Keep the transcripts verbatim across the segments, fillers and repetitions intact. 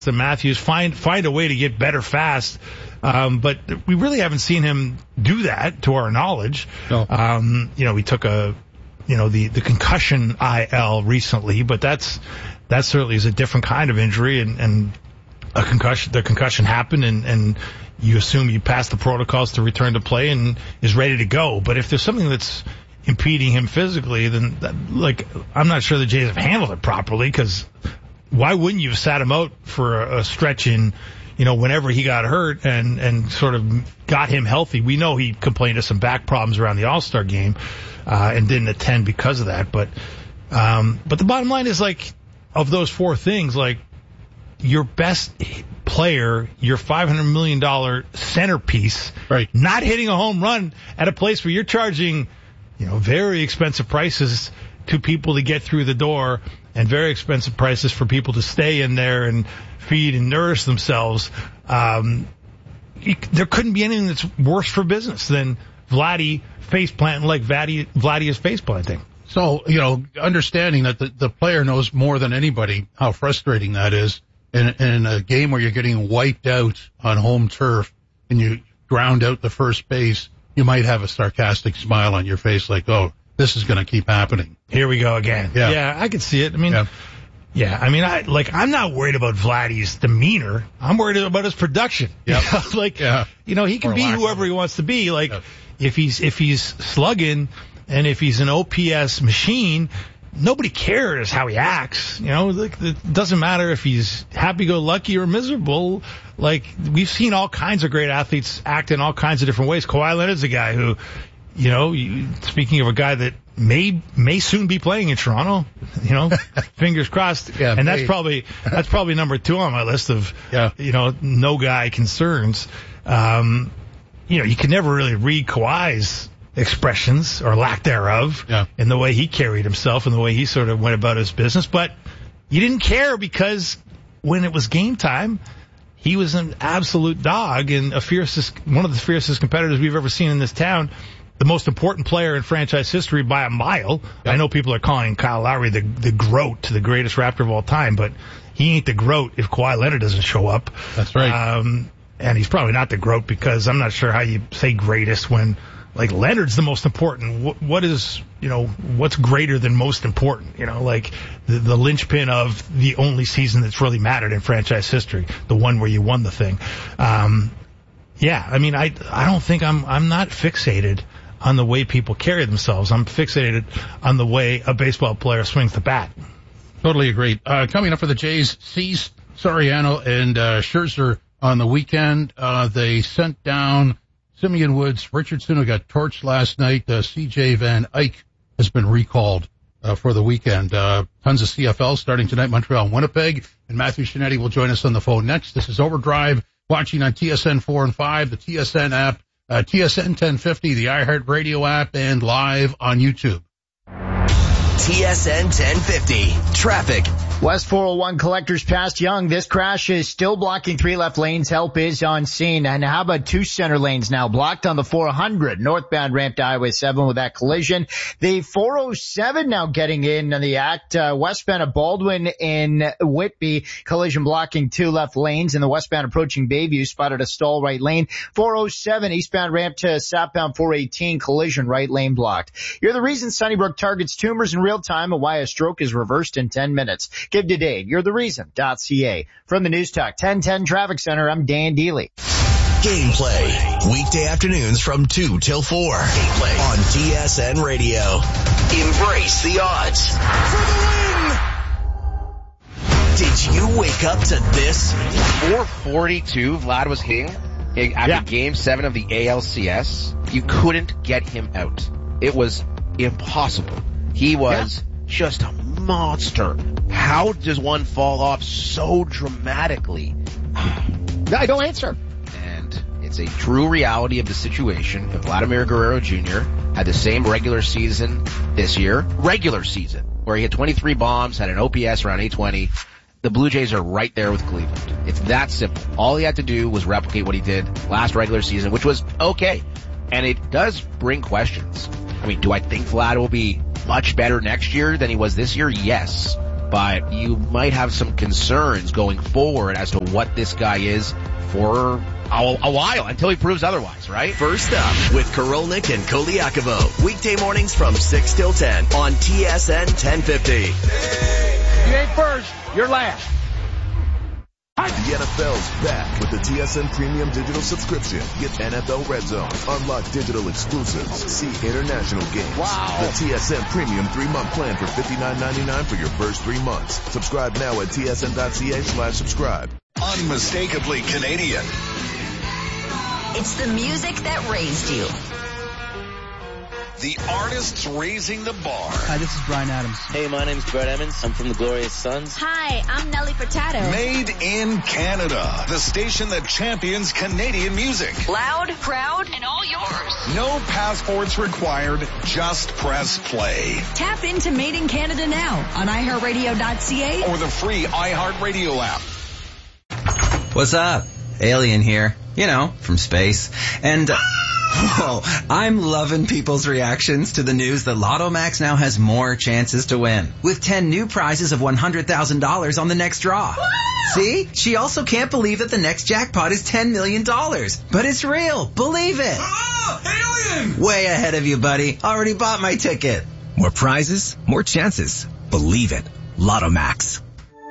to Matthews, find find a way to get better fast. Um, but we really haven't seen him do that, to our knowledge. No. Um, you know, we took a, you know, the, the concussion I L recently, but that's that certainly is a different kind of injury, and, and a concussion, the concussion happened, and, and you assume you pass the protocols to return to play and is ready to go. But if there's something that's impeding him physically, then that, like, I'm not sure the Jays have handled it properly, because why wouldn't you have sat him out for a, a stretch in, you know, whenever he got hurt and, and sort of got him healthy? We know he complained of some back problems around the All-Star game, uh, and didn't attend because of that. But, um, but the bottom line is, like, of those four things, like, your best player, your five hundred million dollars centerpiece, right, not hitting a home run at a place where you're charging, you know, very expensive prices to people to get through the door, and very expensive prices for people to stay in there and feed and nourish themselves. Um, you, there couldn't be anything that's worse for business than Vladdy face-planting like Vladdy, Vladdy is face-planting. So, you know, understanding that the, the player knows more than anybody how frustrating that is in, in a game where you're getting wiped out on home turf and you ground out the first base, you might have a sarcastic smile on your face like, oh, this is going to keep happening. Here we go again. Yeah, yeah I could see it. I mean, yeah. yeah, I mean, I like, I'm not worried about Vladdy's demeanor. I'm worried about his production. Yep. You know, like, yeah. you know, he can or be whoever he wants to be. Like, yep. if he's, if he's slugging and if he's an O P S machine, nobody cares how he acts. You know, like, it doesn't matter if he's happy-go-lucky or miserable. Like, we've seen all kinds of great athletes act in all kinds of different ways. Kawhi Leonard's a guy who, you know, you, speaking of a guy that may may soon be playing in Toronto, you know, fingers crossed. Yeah, and that's may. probably that's probably number two on my list of, yeah. you know, no guy concerns. Um, you know, you can never really read Kawhi's expressions or lack thereof yeah. in the way he carried himself and the way he sort of went about his business. But you didn't care, because when it was game time, he was an absolute dog and a fiercest, one of the fiercest competitors we've ever seen in this town. The most important player in franchise history by a mile. Yep. I know people are calling Kyle Lowry the the GROAT, the greatest Raptor of all time, but he ain't the GROAT if Kawhi Leonard doesn't show up. That's right. Um, and he's probably not the GROAT, because I'm not sure how you say greatest when, like, Leonard's the most important. What, what is, you know, what's greater than most important? You know, like the, the linchpin of the only season that's really mattered in franchise history, the one where you won the thing. Um, yeah, I mean, I I don't think I'm I'm not fixated on the way people carry themselves. I'm fixated on the way a baseball player swings the bat. Totally agree. Uh, coming up for the Jays, Cease, Soriano, and uh, Scherzer on the weekend. Uh, they sent down Simeon Woods, Richardson, who got torched last night. Uh, C J Van Eyck has been recalled uh, for the weekend. Uh, tons of C F L starting tonight, Montreal and Winnipeg. And Matthew Shinetti will join us on the phone next. This is Overdrive, watching on T S N four and five, the T S N app, Uh, T S N ten fifty, the iHeartRadio app, and live on YouTube. T S N ten fifty. Traffic. West four oh one collectors past Young. This crash is still blocking three left lanes. Help is on scene. And how about two center lanes now blocked on the four hundred northbound ramp to Highway seven with that collision. The four oh seven now getting in on the act. Uh, westbound of Baldwin in Whitby, collision blocking two left lanes. And the westbound approaching Bayview spotted a stall right lane. four oh seven eastbound ramp to southbound four eighteen, collision right lane blocked. You're the reason Sunnybrook targets tumors in real time and why a stroke is reversed in ten minutes. Give today. You're the reason. .ca. From the News Talk ten ten Traffic Center, I'm Dan Deely. Gameplay. Weekday afternoons from two till four. Gameplay on T S N Radio. Embrace the odds. For the win! Did you wake up to this? four forty-two, Vlad was hitting after yeah. game seven of the A L C S. You couldn't get him out. It was impossible. He was yeah. just a monster. How does one fall off so dramatically? I don't answer. And it's a true reality of the situation. If Vladimir Guerrero Junior had the same regular season this year, regular season, where he had twenty-three bombs, had an O P S around eight twenty, the Blue Jays are right there with Cleveland. It's that simple. All he had to do was replicate what he did last regular season, which was okay. And it does bring questions. I mean, do I think Vlad will be much better next year than he was this year? Yes. but you might have some concerns going forward as to what this guy is for a, a while until he proves otherwise, right? First up with Korolnik and Koliakovo. Weekday mornings from six till ten on T S N ten fifty. You ain't first, you're last. The N F L's back with the T S N Premium Digital subscription. Get N F L Red Zone, unlock digital exclusives, see international games. Wow. The T S N Premium three-month plan for fifty-nine ninety-nine for your first three months. Subscribe now at tsn.ca slash subscribe. Unmistakably Canadian. It's the music that raised you. The artists raising the bar. Hi, this is Bryan Adams. Hey, my name's Brett Emmons. I'm from the Glorious Sons. Hi, I'm Nelly Furtado. Made in Canada. The station that champions Canadian music. Loud, proud, and all yours. No passports required. Just press play. Tap into Made in Canada now on i heart radio dot c a or the free iHeartRadio app. What's up? Alien here. You know, from space. And... Uh, Whoa, I'm loving people's reactions to the news that Lotto Max now has more chances to win, with ten new prizes of one hundred thousand dollars on the next draw. See? She also can't believe that the next jackpot is ten million dollars. But it's real. Believe it. Oh, alien! Way ahead of you, buddy. Already bought my ticket. More prizes, more chances. Believe it. Lotto Max.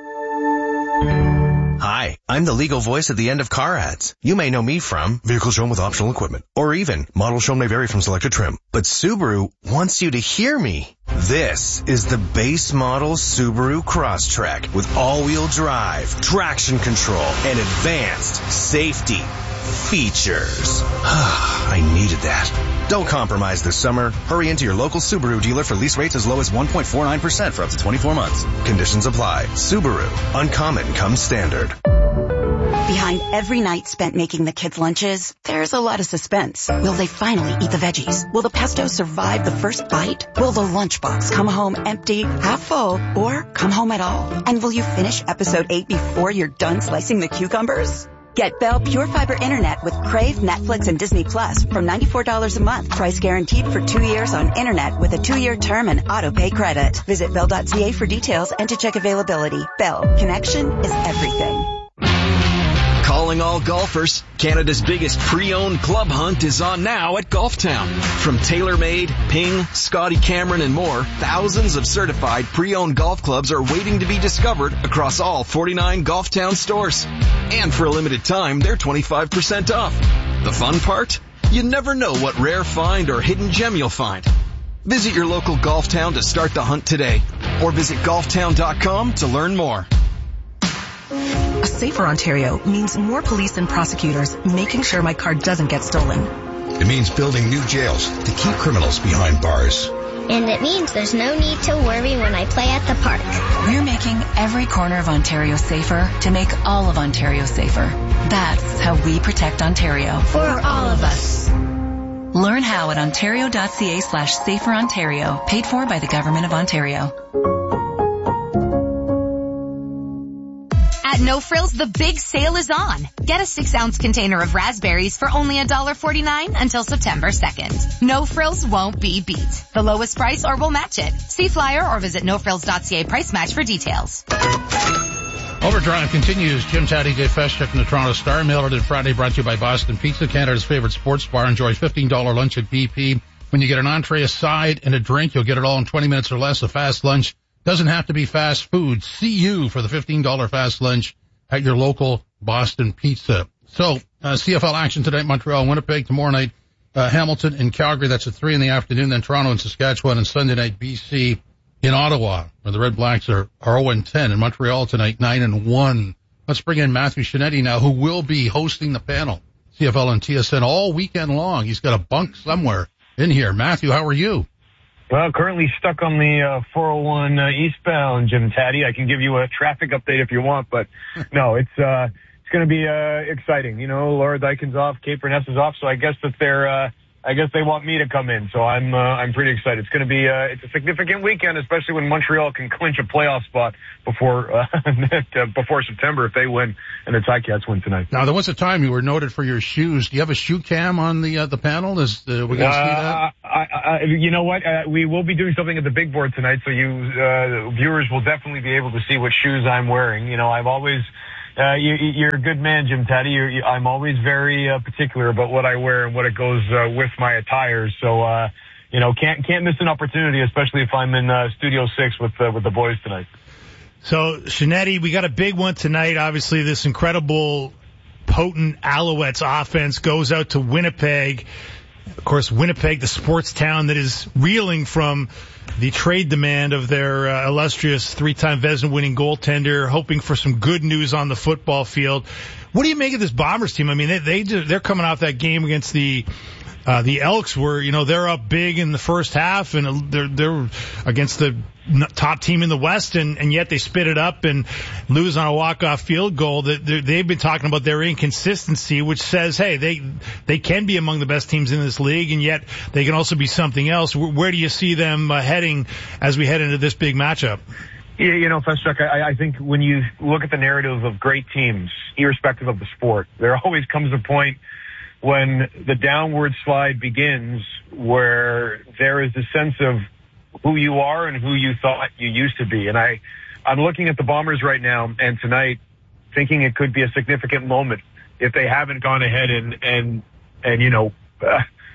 Hi, I'm the legal voice at the end of car ads. You may know me from vehicle shown with optional equipment, or even model shown may vary from selected trim. But Subaru wants you to hear me. This is the base model Subaru Crosstrek with all-wheel drive, traction control, and advanced safety features. I needed that. Don't compromise this summer. Hurry into your local Subaru dealer for lease rates as low as one point four nine percent for up to twenty-four months. Conditions apply. Subaru. Uncommon comes standard. Behind every night spent making the kids' lunches, there's a lot of suspense. Will they finally eat the veggies? Will the pesto survive the first bite? Will the lunchbox come home empty, half full, or come home at all? And will you finish episode eight before you're done slicing the cucumbers? Get Bell Pure Fiber Internet with Crave, Netflix, and Disney Plus from ninety-four dollars a month. Price guaranteed for two years on Internet with a two-year term and auto-pay credit. Visit bell dot c a for details and to check availability. Bell. Connection is everything. Calling all golfers, Canada's biggest pre-owned club hunt is on now at Golf Town. From TaylorMade, Ping, Scotty Cameron, and more, thousands of certified pre-owned golf clubs are waiting to be discovered across all forty-nine Golf Town stores. And for a limited time, they're twenty-five percent off. The fun part? You never know what rare find or hidden gem you'll find. Visit your local Golf Town to start the hunt today, or visit golf town dot com to learn more. A safer Ontario means more police and prosecutors making sure my car doesn't get stolen. It means building new jails to keep criminals behind bars. And it means there's no need to worry when I play at the park. We're making every corner of Ontario safer to make all of Ontario safer. That's how we protect Ontario. For all of us. Learn how at ontario dot c a slash safer Ontario. Paid for by the Government of Ontario. At No Frills, the big sale is on. Get a six-ounce container of raspberries for only one dollar forty-nine until September second. No Frills won't be beat. The lowest price or we'll match it. See flyer or visit no frills dot c a price match for details. Overdrive continues. Jim Taddy Day Fest from the Toronto Star. Mailed in Friday, brought to you by Boston Pizza, Canada's favorite sports bar. Enjoy fifteen dollars lunch at B P. When you get an entree, a side, and a drink, you'll get it all in twenty minutes or less. A fast lunch doesn't have to be fast food. See you for the fifteen dollars fast lunch at your local Boston Pizza. So, uh, C F L action tonight, Montreal, Winnipeg. Tomorrow night, uh, Hamilton and Calgary. That's at three in the afternoon. Then Toronto and Saskatchewan. And Sunday night, B C in Ottawa, where the Red Blacks are, are oh and ten. And Montreal tonight, nine and one. Let's bring in Matthew Shinetti now, who will be hosting the panel. C F L and T S N all weekend long. He's got a bunk somewhere in here. Matthew, how are you? Well, currently stuck on the uh, four oh one uh, eastbound, Jim Taddy. I can give you a traffic update if you want, but no, it's uh, it's going to be uh, exciting. You know, Laura Dyken's off, Kate Burness is off, so I guess that they're uh, I guess they want me to come in, so I'm uh, I'm pretty excited. It's going to be uh, it's a significant weekend, especially when Montreal can clinch a playoff spot before uh, before September if they win and the Ticats win tonight. Now, there was a time you were noted for your shoes. Do you have a shoe cam on the uh, the panel? Is uh, we going to uh, see that? I I, I, you know what? Uh, we will be doing something at the big board tonight, so you uh, viewers will definitely be able to see what shoes I'm wearing. You know, I've always, uh, you, you're a good man, Jim Taddy. You're, you, I'm always very uh, particular about what I wear and what it goes uh, with my attire. So, uh, you know, can't can't miss an opportunity, especially if I'm in uh, Studio Six with uh, with the boys tonight. So, Shinetti, we got a big one tonight. Obviously, this incredible, potent Alouettes offense goes out to Winnipeg. Of course, Winnipeg, the sports town that is reeling from the trade demand of their uh, illustrious three-time Vezina-winning goaltender, hoping for some good news on the football field. What do you make of this Bombers team? I mean, they, they they're coming off that game against the uh, the Elks, where you know they're up big in the first half, and they're they're against the top team in the West, and, and yet they spit it up and lose on a walk-off field goal. That they've been talking about their inconsistency, which says, hey, they they can be among the best teams in this league, and yet they can also be something else. Where, where do you see them uh, heading as we head into this big matchup? Yeah, you know, Festruck, I, I think when you look at the narrative of great teams, irrespective of the sport, there always comes a point when the downward slide begins where there is a sense of who you are and who you thought you used to be. And I, I'm looking at the Bombers right now and tonight thinking it could be a significant moment if they haven't gone ahead and, and, and, you know, uh,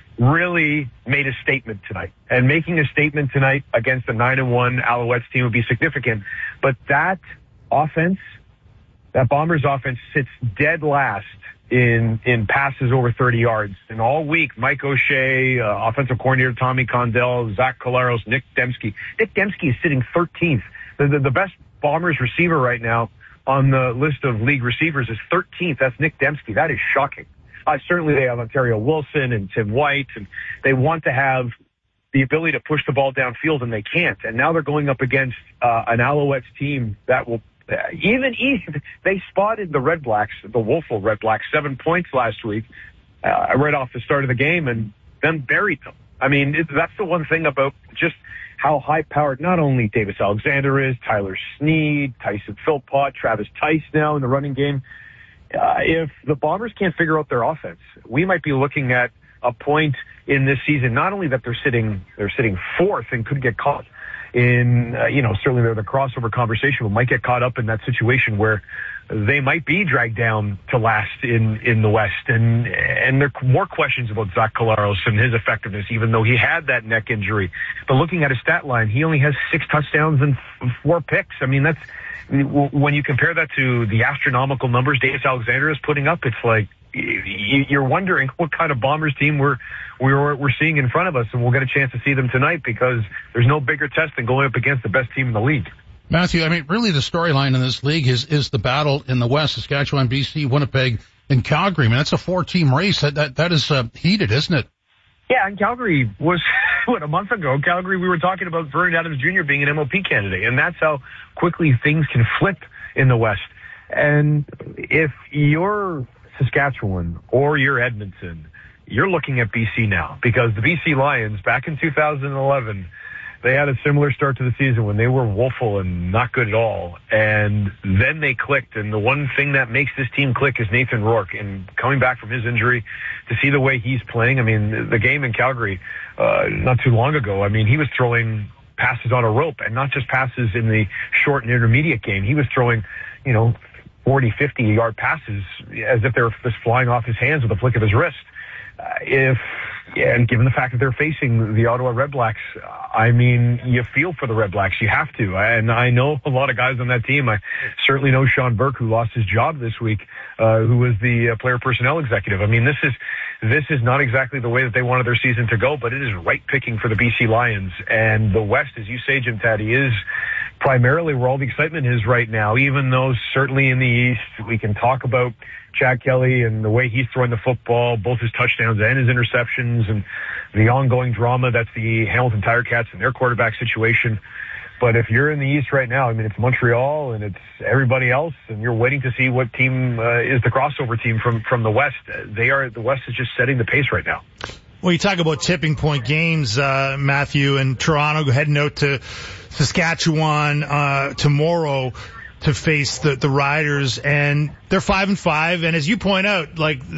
really made a statement tonight. And making a statement tonight against the nine and one Alouettes team would be significant. But that offense, that Bombers offense sits dead last in in passes over thirty yards. And all week, Mike O'Shea, uh, offensive coordinator Tommy Condell, Zach Collaros, Nick Dembski. Nick Dembski is sitting thirteenth. The, the, the best Bombers receiver right now on the list of league receivers is thirteenth. That's Nick Dembski. That is shocking. Uh, certainly they have Ontario Wilson and Tim White, and they want to have the ability to push the ball downfield, and they can't. And now they're going up against uh, an Alouettes team that will Uh, even, even they spotted the Red Blacks, the woeful Red Blacks, seven points last week, uh, right off the start of the game, and then buried them. I mean, it, that's the one thing about just how high-powered not only Davis Alexander is, Tyler Sneed, Tyson Philpott, Travis Tice now in the running game. Uh, if the Bombers can't figure out their offense, we might be looking at a point in this season, not only that they're sitting, they're sitting fourth and could get caught in, uh, you know, certainly they're the crossover conversation, but might get caught up in that situation where they might be dragged down to last in, in the West. And, and there are more questions about Zach Collaros and his effectiveness, even though he had that neck injury. But looking at his stat line, he only has six touchdowns and f- four picks. I mean, that's, when you compare that to the astronomical numbers Davis Alexander is putting up, it's like, you're wondering what kind of Bombers team we're, we're, we're seeing in front of us, and we'll get a chance to see them tonight because there's no bigger test than going up against the best team in the league. Matthew, I mean, really the storyline in this league is, is the battle in the West, Saskatchewan, B C, Winnipeg, and Calgary. I mean, that's a four-team race. That, that, that is uh, heated, isn't it? Yeah, and Calgary was, what, a month ago, Calgary, we were talking about Vernon Adams Junior being an M O P candidate, and that's how quickly things can flip in the West. And if you're Saskatchewan or you're Edmonton, you're looking at B C now, because the B C Lions back in two thousand eleven, they had a similar start to the season when they were woeful and not good at all, and then they clicked. And the one thing that makes this team click is Nathan Rourke, and coming back from his injury to see the way he's playing. I mean, the game in Calgary uh, not too long ago, I mean, he was throwing passes on a rope, and not just passes in the short and intermediate game. He was throwing, you know, forty, fifty yard passes as if they were just flying off his hands with a flick of his wrist. Uh, if, yeah, and given the fact that they're facing the Ottawa Red Blacks, I mean, you feel for the Red Blacks. You have to. And I know a lot of guys on that team. I certainly know Sean Burke, who lost his job this week, uh, who was the uh, player personnel executive. I mean, this is, this is not exactly the way that they wanted their season to go, but it is right picking for the B C Lions. And the West, as you say, Jim Taddy, is primarily where all the excitement is right now, even though certainly in the East we can talk about Chad Kelly and the way he's throwing the football, both his touchdowns and his interceptions, and the ongoing drama that's the Hamilton Tiger Cats and their quarterback situation. But if you're in the East right now, I mean, it's Montreal and it's everybody else, and you're waiting to see what team uh, is the crossover team from, from the West. They are, the West is just setting the pace right now. Well, you talk about tipping point games, uh, Matthew, and Toronto heading out to Saskatchewan uh, tomorrow to face the, the Riders, and they're five and five. And as you point out, like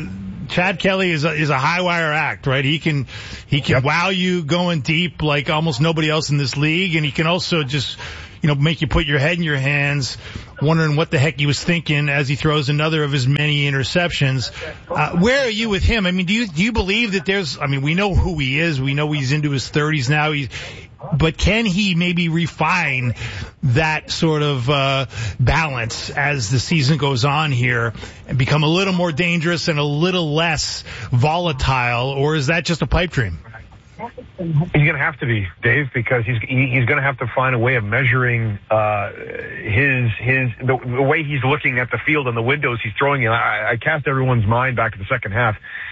Chad Kelly is a, is a high wire act, right? He can he can yep. wow you going deep like almost nobody else in this league, and he can also just, you know, make you put your head in your hands, wondering what the heck he was thinking as he throws another of his many interceptions. Uh, where are you with him? I mean, do you do you believe that there's? I mean, we know who he is. We know he's into his thirties now. He's But can he maybe refine that sort of uh, balance as the season goes on here and become a little more dangerous and a little less volatile, or is that just a pipe dream? He's going to have to be, Dave, because he's he's going to have to find a way of measuring uh, his his the, the way he's looking at the field and the windows he's throwing in. I, I cast everyone's mind back to the second half.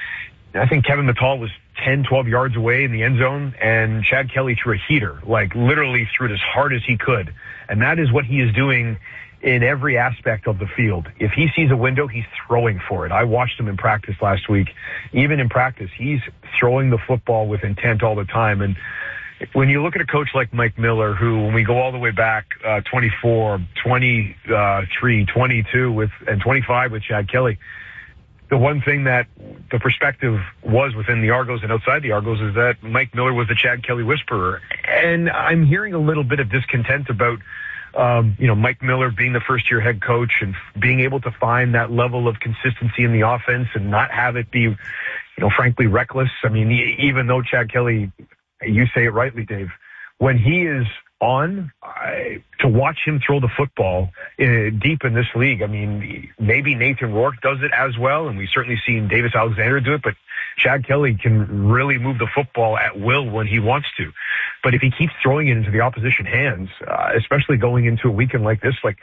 I think Kevin Mittal was ten, twelve yards away in the end zone, and Chad Kelly threw a heater, like literally threw it as hard as he could. And that is what he is doing in every aspect of the field. If he sees a window, he's throwing for it. I watched him in practice last week. Even in practice, he's throwing the football with intent all the time. And when you look at a coach like Mike Miller, who, when we go all the way back, uh, twenty-four, twenty-three, twenty-two with, and twenty-five with Chad Kelly, the one thing that the perspective was within the Argos and outside the Argos is that Mike Miller was the Chad Kelly whisperer. And I'm hearing a little bit of discontent about, um, you know, Mike Miller being the first year head coach and being able to find that level of consistency in the offense and not have it be, you know, frankly reckless. I mean, even though Chad Kelly, you say it rightly, Dave, when he is on, I, to watch him throw the football uh, deep in this league. I mean, maybe Nathan Rourke does it as well, and we've certainly seen Davis Alexander do it, but Chad Kelly can really move the football at will when he wants to. But if he keeps throwing it into the opposition hands, uh, especially going into a weekend like this, like,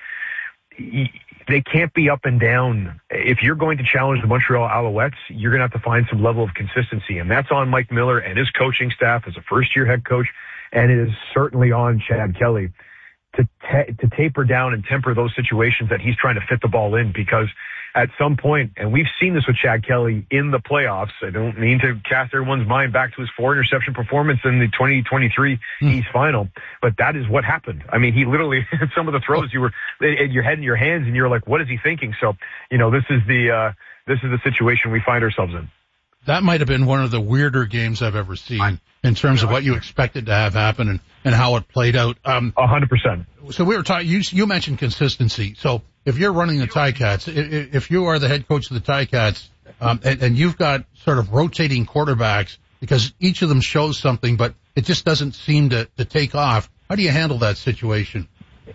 he, they can't be up and down. If you're going to challenge the Montreal Alouettes, you're going to have to find some level of consistency, and that's on Mike Miller and his coaching staff as a first-year head coach. And it is certainly on Chad Kelly to ta- to taper down and temper those situations that he's trying to fit the ball in, because at some point, and we've seen this with Chad Kelly in the playoffs, I don't mean to cast everyone's mind back to his four interception performance in the twenty twenty-three mm. East Final, but that is what happened. I mean, he literally, some of the throws, you were in your head in your hands and you're like, what is he thinking? So, you know, this is the, uh, this is the situation we find ourselves in. That might have been one of the weirder games I've ever seen in terms of what you expected to have happen and, and how it played out. Um, A hundred percent. So we were talking, you, you mentioned consistency. So if you're running the Ticats, if you are the head coach of the Ticats, um, and, and you've got sort of rotating quarterbacks because each of them shows something, but it just doesn't seem to, to take off. How do you handle that situation?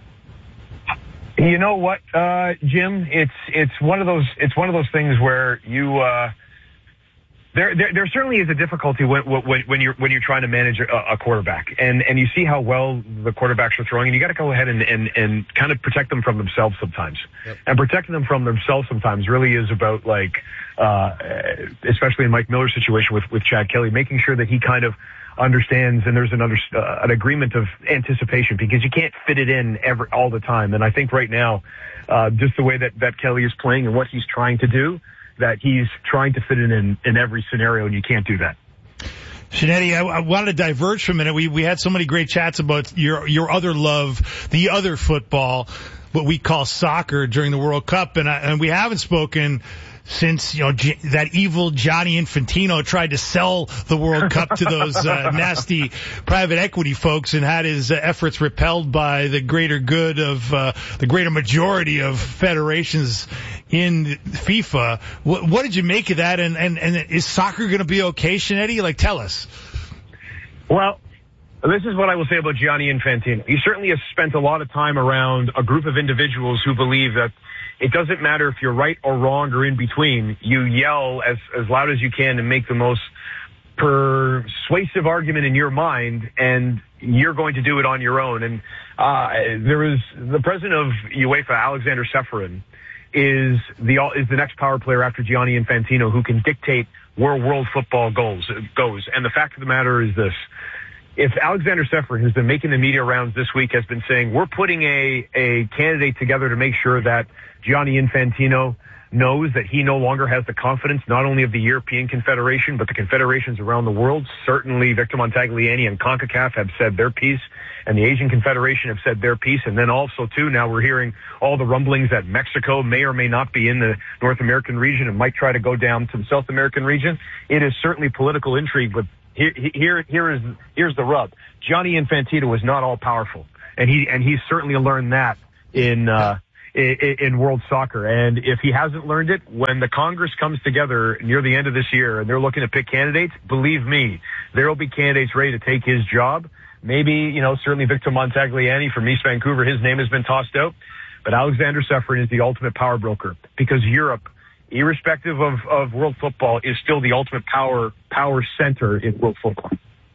You know what, uh, Jim? It's, it's one of those, it's one of those things where you, uh, There, there, there certainly is a difficulty when, when, when you're when you're trying to manage a, a quarterback, and and you see how well the quarterbacks are throwing, and you got to go ahead and, and and kind of protect them from themselves sometimes. Yep. And protecting them from themselves sometimes really is about, like, uh, especially in Mike Miller's situation with with Chad Kelly, making sure that he kind of understands and there's an under, uh, an agreement of anticipation, because you can't fit it in every all the time. And I think right now, uh, just the way that that Kelly is playing and what he's trying to do, that he's trying to fit it in in every scenario, and you can't do that. Shinetti, I, I wanted to diverge for a minute. We we had so many great chats about your your other love, the other football, what we call soccer, during the World Cup, and I, and we haven't spoken since, you know, G- that evil Gianni Infantino tried to sell the World Cup to those uh, nasty private equity folks and had his uh, efforts repelled by the greater good of uh, the greater majority of federations in FIFA. What, what did you make of that? And, and, and is soccer going to be okay, Shinetti? Like, tell us. Well, this is what I will say about Gianni Infantino. He certainly has spent a lot of time around a group of individuals who believe that it doesn't matter if you're right or wrong or in between. You yell as, as loud as you can and make the most persuasive argument in your mind, and you're going to do it on your own. And uh, there is the president of UEFA, Alexander Seferin, is the is the next power player after Gianni Infantino, who can dictate where world football goes goes. And the fact of the matter is this: if Alexander Seferin, who's been making the media rounds this week, has been saying, we're putting a, a candidate together to make sure that Gianni Infantino knows that he no longer has the confidence not only of the European Confederation, but the confederations around the world. Certainly Victor Montagliani and CONCACAF have said their piece, and the Asian Confederation have said their piece. And then also, too, now we're hearing all the rumblings that Mexico may or may not be in the North American region and might try to go down to the South American region. It is certainly political intrigue, but here, here, here is, here's the rub. Gianni Infantino is not all powerful, and he, and he's certainly learned that in, uh, in world soccer. And if he hasn't learned it, when the Congress comes together near the end of this year and they're looking to pick candidates, believe me, there will be candidates ready to take his job. Maybe, you know, certainly Victor Montagliani from East Vancouver, his name has been tossed out. But Alexander Seferin is the ultimate power broker, because Europe, irrespective of, of world football, is still the ultimate power power center in world football.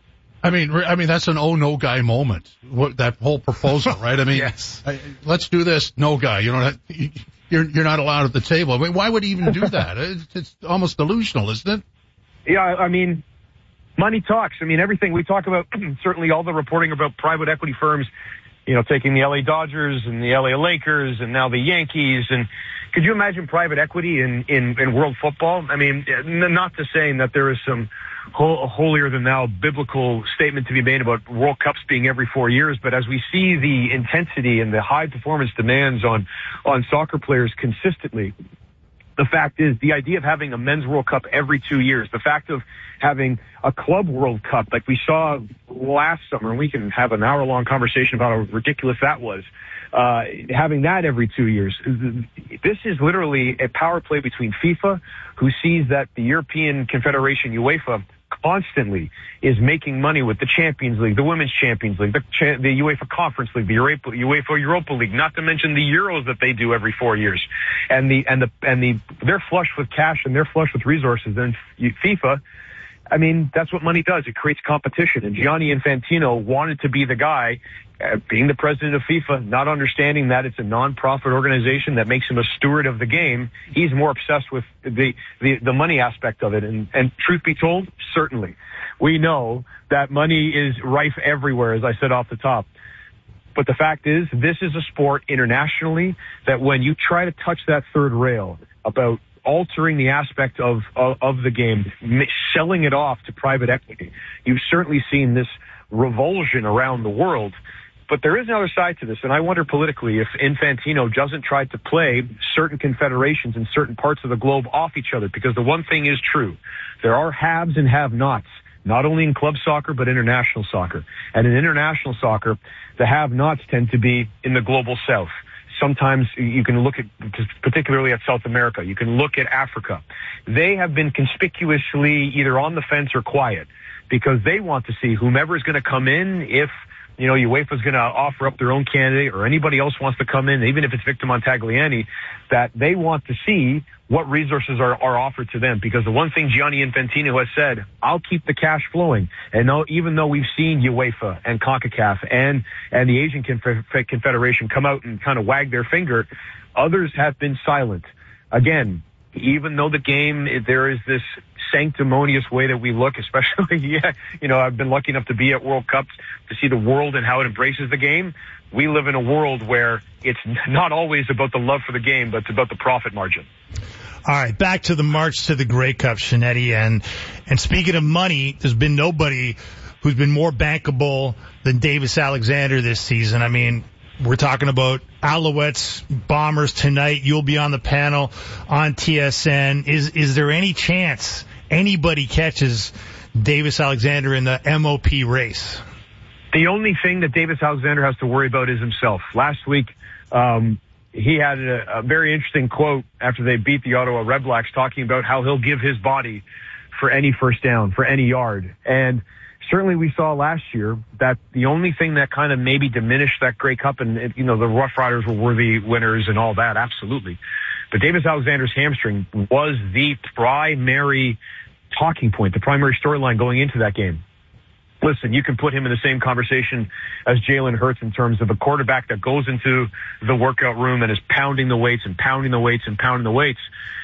I mean, I mean, that's an oh no guy moment. What, that whole proposal, right? I mean, yes. I, let's do this. No guy. You know, you're, you're not allowed at the table. I mean, why would he even do that? It's, it's almost delusional, isn't it? Yeah. I mean, money talks. I mean, everything we talk about, certainly all the reporting about private equity firms, you know, taking the L A Dodgers and the L A Lakers and now the Yankees. And could you imagine private equity in, in, in world football? I mean, not to say that there is some holier than thou biblical statement to be made about World Cups being every four years, but as we see the intensity and the high performance demands on on soccer players consistently, the fact is the idea of having a men's World Cup every two years, the fact of having a club World Cup like we saw last summer, and we can have an hour long conversation about how ridiculous that was, uh having that every two years. This is literally a power play between FIFA, who sees that the European Confederation, UEFA, constantly is making money with the Champions League, the Women's Champions League, the, cha- the UEFA Conference League, the Europa, UEFA Europa League, not to mention the Euros that they do every four years. And the, and the, and the, they're flush with cash and they're flush with resources. And FIFA, I mean, that's what money does. It creates competition. And Gianni Infantino wanted to be the guy, uh, being the president of FIFA, not understanding that it's a non-profit organization that makes him a steward of the game. He's more obsessed with the, the, the money aspect of it. And, and truth be told, certainly, we know that money is rife everywhere, as I said off the top. But the fact is, this is a sport internationally that when you try to touch that third rail about altering the aspect of, of, of the game, selling it off to private equity, you've certainly seen this revulsion around the world. But there is another side to this, and I wonder politically if Infantino doesn't try to play certain confederations in certain parts of the globe off each other, because the one thing is true. There are haves and have-nots, not only in club soccer, but international soccer. And in international soccer, the have-nots tend to be in the global south. Sometimes you can look at, particularly at South America, you can look at Africa. They have been conspicuously either on the fence or quiet, because they want to see whomever is going to come in, if, you know, UEFA is going to offer up their own candidate or anybody else wants to come in, even if it's Victor Montagliani, that they want to see what resources are, are offered to them. Because the one thing Gianni Infantino has said, I'll keep the cash flowing. And no, even though we've seen UEFA and CONCACAF and, and the Asian Confederation come out and kind of wag their finger, others have been silent. Again, even though the game, there is this sanctimonious way that we look, especially, yeah, you know, I've been lucky enough to be at World Cups to see the world and how it embraces the game. We live in a world where it's not always about the love for the game, but it's about the profit margin. All right, back to the march to the Grey Cup, Shinetti. And, and speaking of money, there's been nobody who's been more bankable than Davis Alexander this season. I mean, we're talking about Alouettes, Bombers tonight. You'll be on the panel on T S N. Is is there any chance anybody catches Davis Alexander in the M O P race? The only thing that Davis Alexander has to worry about is himself. Last week, um, he had a, a very interesting quote after they beat the Ottawa Redblacks, talking about how he'll give his body for any first down, for any yard. And certainly we saw last year that the only thing that kind of maybe diminished that Grey Cup, and, you know, the Rough Riders were worthy winners and all that, absolutely. But Davis Alexander's hamstring was the primary talking point, the primary storyline going into that game. Listen, you can put him in the same conversation as Jalen Hurts in terms of a quarterback that goes into the workout room and is pounding the weights and pounding the weights and pounding the weights.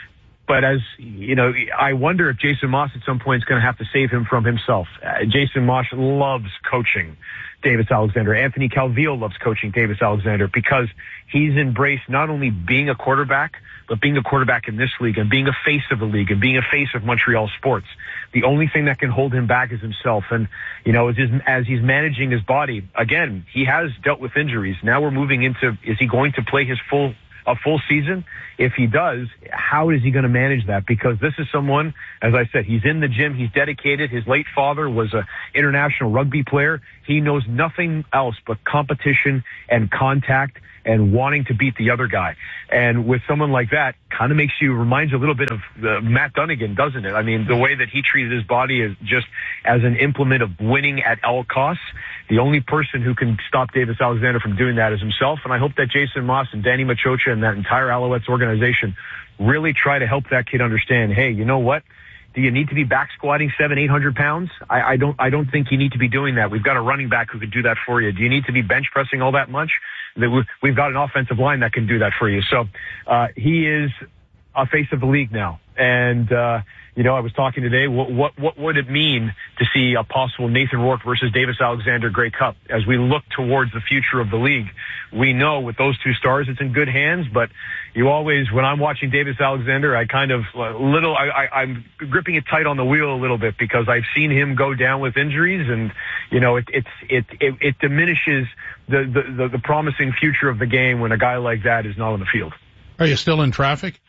but as, you know, I wonder if Jason Maas at some point is going to have to save him from himself. Uh, Jason Maas loves coaching Davis Alexander. Anthony Calvillo loves coaching Davis Alexander because he's embraced not only being a quarterback, but being a quarterback in this league and being a face of the league and being a face of Montreal sports. The only thing that can hold him back is himself. And, you know, as, his, as he's managing his body, again, he has dealt with injuries. Now we're moving into, is he going to play his full, a full season? If he does, how is he going to manage that? Because this is someone, as I said, he's in the gym, he's dedicated. His late father was an international rugby player. He knows nothing else but competition and contact and wanting to beat the other guy. And with someone like that, kind of makes you, reminds you a little bit of uh, Matt Dunnigan, doesn't it? I mean, the way that he treated his body is just as an implement of winning at all costs. The only person who can stop Davis Alexander from doing that is himself. And I hope that Jason Maas and Danny Machocha and that entire Alouettes organization really try to help that kid understand, hey, you know what? Do you need to be back squatting seven, eight hundred pounds? I, I don't, I don't think you need to be doing that. We've got a running back who could do that for you. Do you need to be bench pressing all that much? We've got an offensive line that can do that for you. So, uh, he is a face of the league now. And, uh, you know, I was talking today, what, what, what would it mean to see a possible Nathan Rourke versus Davis Alexander Grey Cup? As we look towards the future of the league, we know with those two stars, it's in good hands, but you always, when I'm watching Davis Alexander, I kind of uh, little, I, I, I'm gripping it tight on the wheel a little bit because I've seen him go down with injuries and, you know, it, it's, it, it, it diminishes the, the, the, the promising future of the game when a guy like that is not on the field. Are you still in traffic?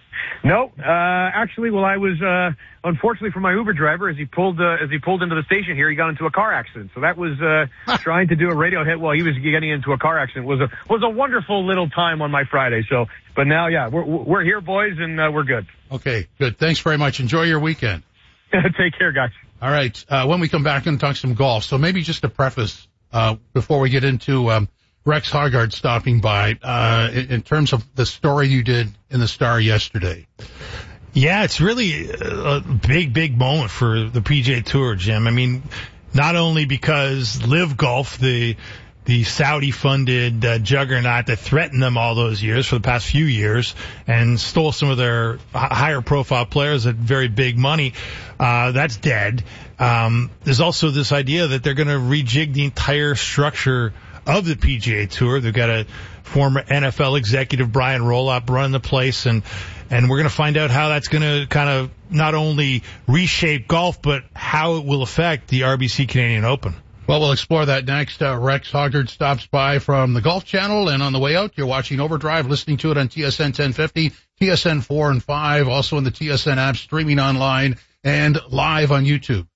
No, uh, actually, well, I was, uh, unfortunately for my Uber driver, as he pulled, uh, as he pulled into the station here, he got into a car accident. So that was, uh, trying to do a radio hit while he was getting into a car accident was a, was a wonderful little time on my Friday. So, but now, yeah, we're, we're here, boys, and, uh, we're good. Okay, good. Thanks very much. Enjoy your weekend. Take care, guys. All right. Uh, when we come back and talk some golf. So maybe just to preface, uh, before we get into, um, Rex Hoggard stopping by, uh, in, in terms of the story you did in the Star yesterday. Yeah, it's really a big, big moment for the P G A Tour, Jim. I mean, not only because Live Golf, the the Saudi-funded uh, juggernaut that threatened them all those years for the past few years and stole some of their higher-profile players at very big money, uh, that's dead. Um, there's also this idea that they're going to rejig the entire structure of the P G A Tour. They've got a former N F L executive, Brian Roloff, running the place, and and we're going to find out how that's going to kind of not only reshape golf, but how it will affect the R B C Canadian Open. Well, we'll explore that next. Uh, Rex Hoggard stops by from the Golf Channel, and on the way out, you're watching Overdrive, listening to it on T S N ten fifty, T S N four and five, also in the T S N app, streaming online, and live on YouTube.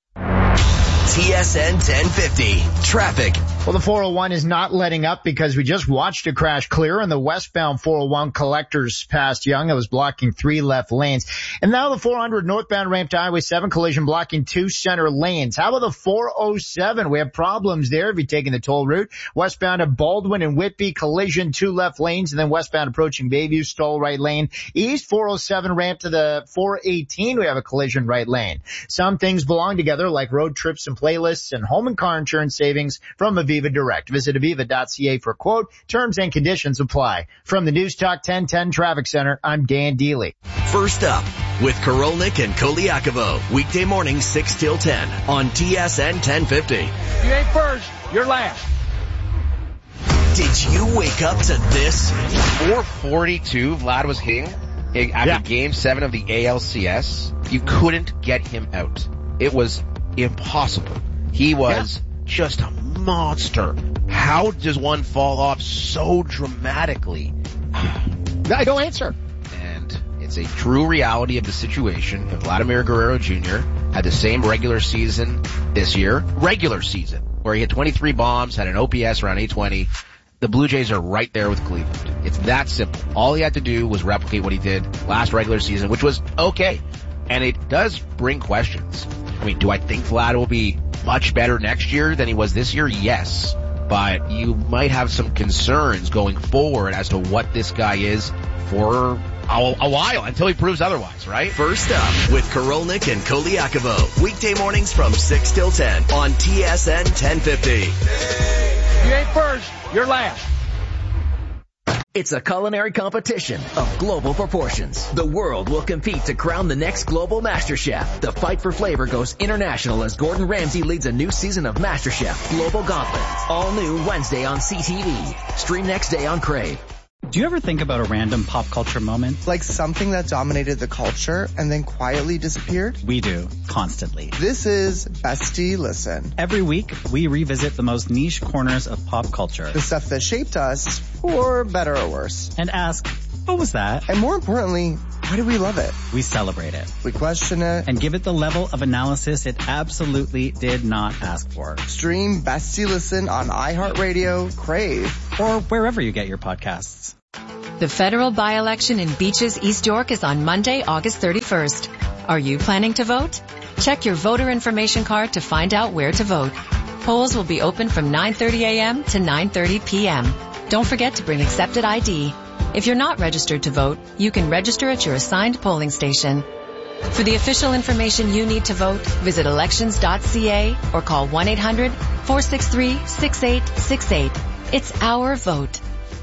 T S N ten fifty. Traffic. Well, the four oh one is not letting up because we just watched a crash clear on the westbound four oh one Collectors past Young. It was blocking three left lanes. And now the four hundred northbound ramp to Highway seven collision blocking two center lanes. How about the four oh seven? We have problems there if you're taking the toll route. Westbound at Baldwin and Whitby collision, two left lanes, and then westbound approaching Bayview, stall right lane. East four oh seven ramp to the four eighteen, we have a collision right lane. Some things belong together like road trips and playlists and home and car insurance savings from Aviva Direct. Visit aviva dot c a for a quote. Terms and conditions apply. From the News Talk ten ten Traffic Center, I'm Dan Deely. First up with Korolnik and Koliakovo. Weekday mornings six till ten on T S N ten fifty. You ain't first, you're last. Did you wake up to this? four forty-two, Vlad was hitting after yeah. game seven of the A L C S. You couldn't get him out. It was impossible. He was yeah. just a monster. How does one fall off so dramatically? I don't answer. And it's a true reality of the situation. If Vladimir Guerrero Junior had the same regular season this year, regular season, where he had twenty-three bombs, had an O P S around eight twenty, the Blue Jays are right there with Cleveland. It's that simple. All he had to do was replicate what he did last regular season, which was okay. And it does bring questions. I mean, do I think Vlad will be much better next year than he was this year? Yes. But you might have some concerns going forward as to what this guy is for a, a while until he proves otherwise, right? First up with Korolnik and Koliakovo. Weekday mornings from six till ten on T S N ten fifty. You ain't first, you're last. It's a culinary competition of global proportions. The world will compete to crown the next global master chef. The fight for flavor goes international as Gordon Ramsay leads a new season of MasterChef Global Gauntlet. All new Wednesday on C T V. Stream next day on Crave. Do you ever think about a random pop culture moment? Like something that dominated the culture and then quietly disappeared? We do, constantly. This is Bestie Listen. Every week, we revisit the most niche corners of pop culture. The stuff that shaped us, for better or worse. And ask, what was that? And more importantly, why do we love it? We celebrate it. We question it. And give it the level of analysis it absolutely did not ask for. Stream Bestie Listen on iHeartRadio, Crave, or wherever you get your podcasts. The federal by-election in Beaches, East York is on Monday, August thirty-first. Are you planning to vote? Check your voter information card to find out where to vote. Polls will be open from nine thirty a.m. to nine thirty p.m. Don't forget to bring accepted I D. If you're not registered to vote, you can register at your assigned polling station. For the official information you need to vote, visit elections dot c a or call one eight hundred four six three six eight six eight. It's our vote.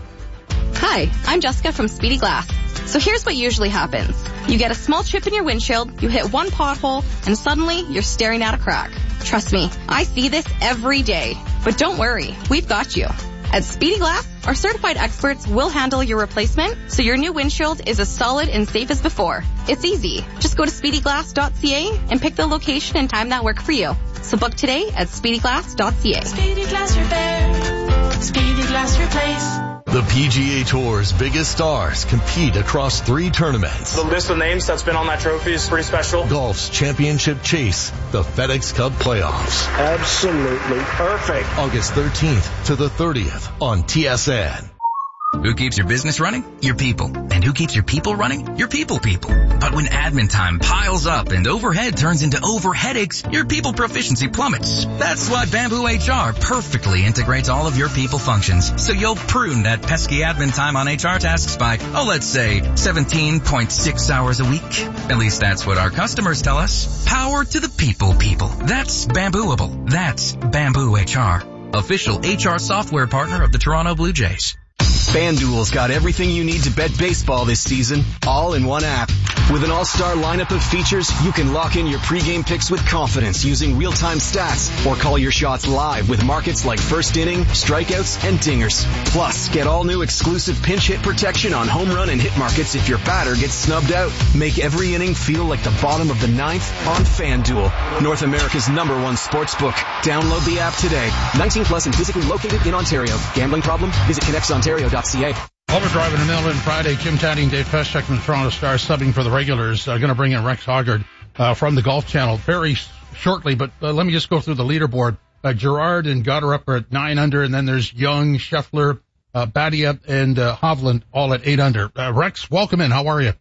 Hi, I'm Jessica from Speedy Glass. So here's what usually happens. You get a small chip in your windshield, you hit one pothole, and suddenly you're staring at a crack. Trust me, I see this every day. But don't worry, we've got you. At Speedy Glass, our certified experts will handle your replacement, so your new windshield is as solid and safe as before. It's easy. Just go to speedy glass dot c a and pick the location and time that work for you. So book today at speedy glass dot c a. Speedy Glass Repair. Speedy Glass Replace. The P G A Tour's biggest stars compete across three tournaments. The list of names that's been on that trophy is pretty special. Golf's championship chase, the FedEx Cup playoffs. Absolutely perfect. August thirteenth to the thirtieth on T S N. Who keeps your business running? Your people. And who keeps your people running? Your people people. But when admin time piles up and overhead turns into over headaches, your people proficiency plummets. That's why Bamboo H R perfectly integrates all of your people functions. So you'll prune that pesky admin time on H R tasks by, oh, let's say seventeen point six hours a week. At least that's what our customers tell us. Power to the people people. That's Bambooable. That's Bamboo H R. Official H R software partner of the Toronto Blue Jays. FanDuel's got everything you need to bet baseball this season, all in one app. With an all-star lineup of features, you can lock in your pregame picks with confidence using real-time stats or call your shots live with markets like first inning, strikeouts, and dingers. Plus, get all new exclusive pinch hit protection on home run and hit markets if your batter gets snubbed out. Make every inning feel like the bottom of the ninth on FanDuel, North America's number one sports book. Download the app today. nineteen plus and physically located in Ontario. Gambling problem? Visit connects ontario dot c a. Overdrive in the middle of Friday. Jim Taddy and Dave Feschek from the Toronto Star subbing for the regulars. Uh, going to bring in Rex Hoggard uh, from the Golf Channel very shortly. But uh, let me just go through the leaderboard. Uh, Gerard and Goddard up are at nine under, and then there's Young, Scheffler, uh, Badia, and uh, Hovland all at eight under. Uh, Rex, welcome in. How are you?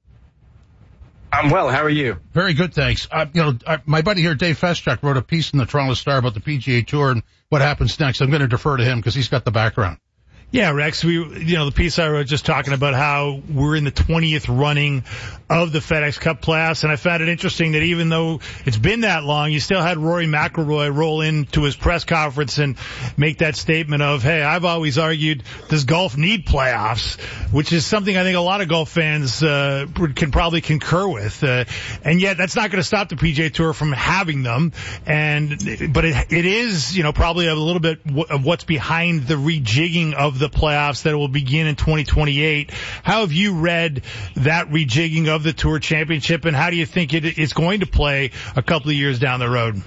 I'm well. How are you? Very good, thanks. Uh, you know, uh, my buddy here, Dave Feschek, wrote a piece in the Toronto Star about the P G A Tour and what happens next. I'm going to defer to him because he's got the background. Yeah, Rex, we, you know, the piece I wrote just talking about how we're in the twentieth running of the FedEx Cup playoffs, and I found it interesting that even though it's been that long, you still had Rory McIlroy roll into his press conference and make that statement of, hey, I've always argued, does golf need playoffs? Which is something I think a lot of golf fans uh can probably concur with. Uh, and yet that's not going to stop the P G A Tour from having them. And but it, it is, you know, probably a little bit of what's behind the rejigging of the playoffs that will begin in twenty twenty-eight. How have you read that rejigging of the Tour Championship, and how do you think it is going to play a couple of years down the road?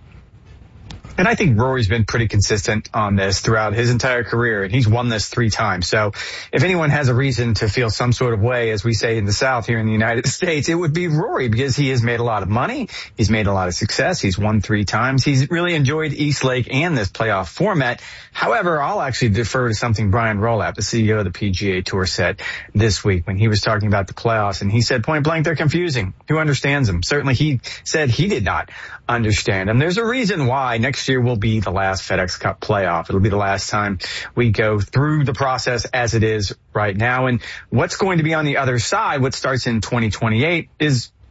And I think Rory's been pretty consistent on this throughout his entire career, and he's won this three times. So if anyone has a reason to feel some sort of way, as we say in the South here in the United States, it would be Rory, because he has made a lot of money. He's made a lot of success. He's won three times. He's really enjoyed East Lake and this playoff format. However, I'll actually defer to something Brian Rolapp, the C E O of the P G A Tour, said this week when he was talking about the playoffs. And he said, point blank, they're confusing. Who understands them? Certainly he said he did not understand them. There's a reason why next year will be the last FedEx Cup playoff. It'll be the last time we go through the process as it is right now. And what's going to be on the other side, what starts in twenty twenty-eight, is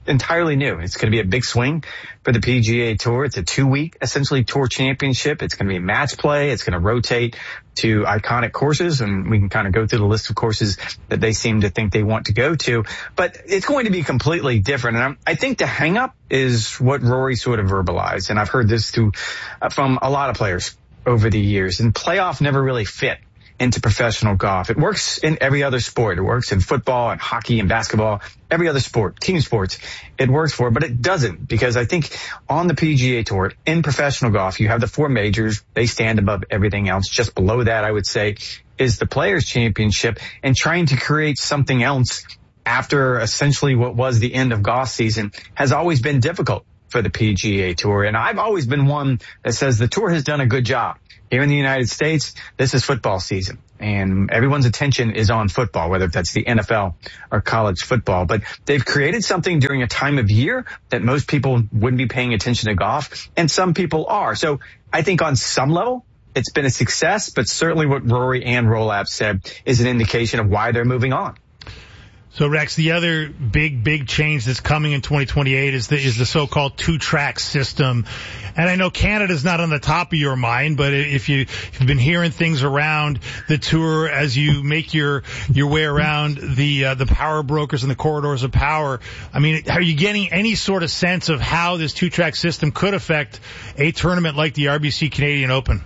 entirely new. It's going to be a big swing for the P G A Tour. It's a two-week, essentially, tour championship. It's going to be match play. It's going to rotate to iconic courses, and we can kind of go through the list of courses that they seem to think they want to go to. But it's going to be completely different. And I'm, I think the hang-up is what Rory sort of verbalized, and I've heard this too, uh, from a lot of players over the years. And playoff never really fit into professional golf. It works in every other sport. It works in football and hockey and basketball, every other sport, team sports. It works for, but it doesn't, because I think on the P G A Tour, in professional golf, you have the four majors. They stand above everything else. Just below that, I would say, is the Players Championship, and trying to create something else after essentially what was the end of golf season has always been difficult for the P G A Tour. And I've always been one that says the tour has done a good job. Here in the United States, this is football season, and everyone's attention is on football, whether that's the N F L or college football. But they've created something during a time of year that most people wouldn't be paying attention to golf, and some people are. So I think on some level, it's been a success, but certainly what Rory and Rolap said is an indication of why they're moving on. So, Rex, the other big, big change that's coming in twenty twenty-eight is the is the so-called two-track system. And I know Canada's not on the top of your mind, but if, you, if you've been hearing things around the tour as you make your your way around the uh, the power brokers and the corridors of power, I mean, are you getting any sort of sense of how this two-track system could affect a tournament like the R B C Canadian Open?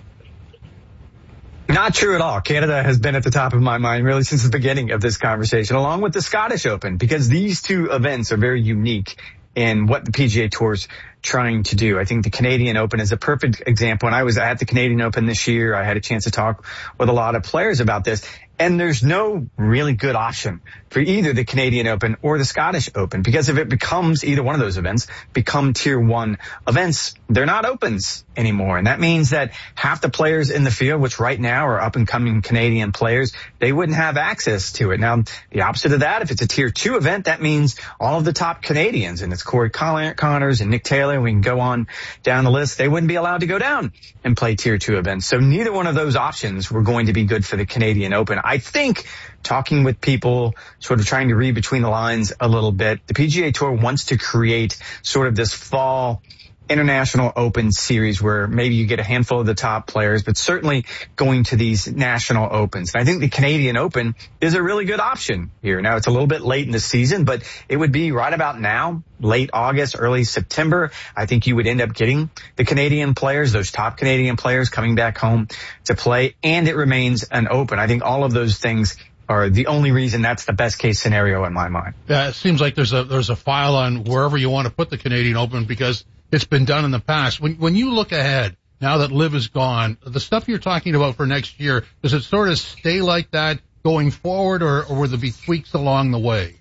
Not true at all. Canada has been at the top of my mind really since the beginning of this conversation, along with the Scottish Open, because these two events are very unique in what the P G A Tour's trying to do. I think the Canadian Open is a perfect example. When I was at the Canadian Open this year, I had a chance to talk with a lot of players about this. And there's no really good option for either the Canadian Open or the Scottish Open, because if it becomes either one of those events, become tier one events, they're not opens anymore. And that means that half the players in the field, which right now are up and coming Canadian players, they wouldn't have access to it. Now, the opposite of that, if it's a tier two event, that means all of the top Canadians, and it's Corey Connors and Nick Taylor, we can go on down the list, they wouldn't be allowed to go down and play tier two events. So neither one of those options were going to be good for the Canadian Open. I think, talking with people, sort of trying to read between the lines a little bit, the P G A Tour wants to create sort of this fall International Open series where maybe you get a handful of the top players, but certainly going to these national opens. And I think the Canadian Open is a really good option here. Now, it's a little bit late in the season, but it would be right about now, late August, early September. I think you would end up getting the Canadian players, those top Canadian players coming back home to play, and it remains an open. I think all of those things are the only reason that's the best case scenario in my mind. Yeah, it seems like there's a there's a file on wherever you want to put the Canadian Open, because it's been done in the past. When when you look ahead, now that Liv is gone, the stuff you're talking about for next year, does it sort of stay like that going forward, or, or will there be tweaks along the way?